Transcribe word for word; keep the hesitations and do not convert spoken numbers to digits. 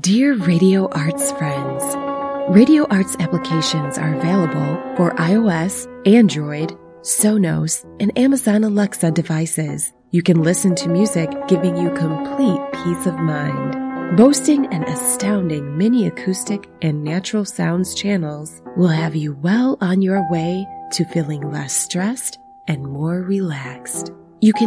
Dear Radio Arts friends, Radio Arts applications are available for iOS, Android, Sonos, and Amazon Alexa devices. You can listen to music giving you complete peace of mind. Boasting an astounding mini acoustic and natural sounds channels will have you well on your way to feeling less stressed and more relaxed. You can